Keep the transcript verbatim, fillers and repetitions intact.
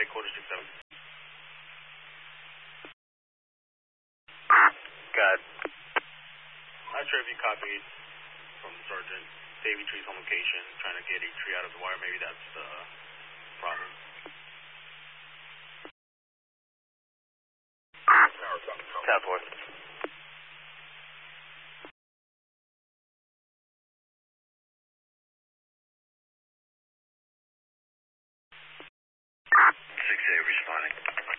headquarters six seven. Got it. Not sure if you copied from the sergeant. Davy Tree's home location, trying to get a tree out of the wire. Maybe that's the problem. South four. Six eight responding.